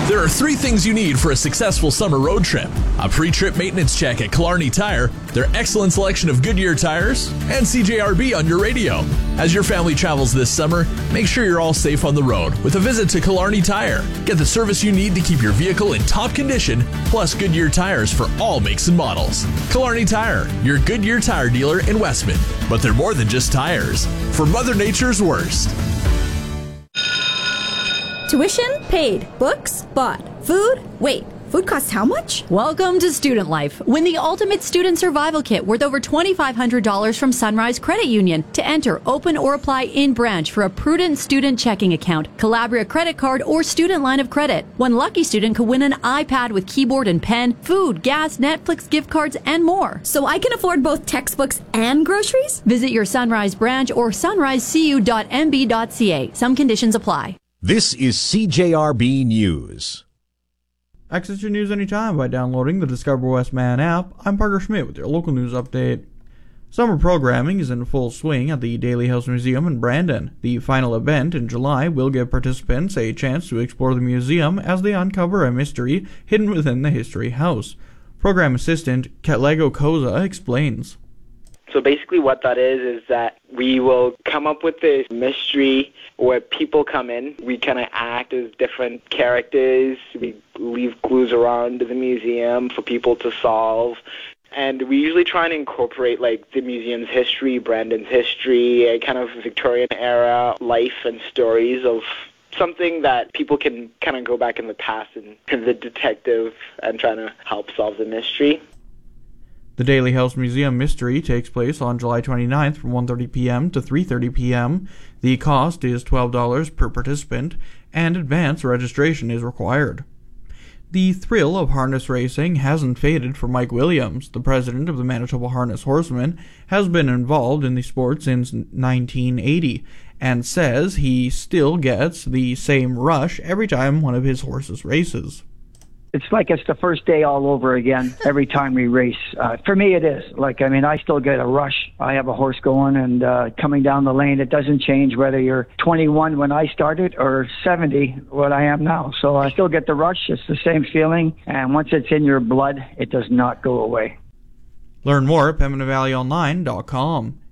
There are 3 things you need for a successful summer road trip: a pre-trip maintenance check at Killarney Tire, their excellent selection of Goodyear tires, and CJRB on your radio. As your family travels this summer, make sure you're all safe on the road with a visit to Killarney Tire. Get the service you need to keep your vehicle in top condition, plus Goodyear tires for all makes and models. Killarney Tire, your Goodyear tire dealer in Westman. But they're more than just tires. For Mother Nature's worst. Tuition paid. Books bought. Food? Wait, food costs how much? Welcome to Student Life. Win the ultimate student survival kit worth over $2,500 from Sunrise Credit Union. To enter, open or apply in branch for a Prudent student checking account, Calabria credit card, or student line of credit. One lucky student could win an iPad with keyboard and pen, food, gas, Netflix gift cards, and more. So I can afford both textbooks and groceries? Visit your Sunrise branch or sunrisecu.mb.ca. Some conditions apply. This is CJRB News. Access your news anytime by downloading the Discover Westman app. I'm Parker Schmidt with your local news update. Summer programming is in full swing at the Daly House Museum in Brandon. The final event in July will give participants a chance to explore the museum as they uncover a mystery hidden within the History House. Program assistant Ketlego Koza explains. So basically what that is that we will come up with this mystery where people come in. We kind of act as different characters. We leave clues around the museum for people to solve. And we usually try and incorporate like the museum's history, Brandon's history, a kind of Victorian era life and stories of something that people can kind of go back in the past and the detective and trying to help solve the mystery. The Daly House Museum Mystery takes place on July 29th from 1:30 p.m. to 3:30 p.m. The cost is $12 per participant, and advance registration is required. The thrill of harness racing hasn't faded for Mike Williams. The president of the Manitoba Harness Horsemen has been involved in the sport since 1980 and says he still gets the same rush every time one of his horses races. It's like it's the first day all over again every time we race. For me, it is. I still get a rush. I have a horse going and coming down the lane. It doesn't change whether you're 21 when I started or 70 what I am now. So I still get the rush. It's the same feeling. And once it's in your blood, it does not go away. Learn more at PembinaValleyOnline.com.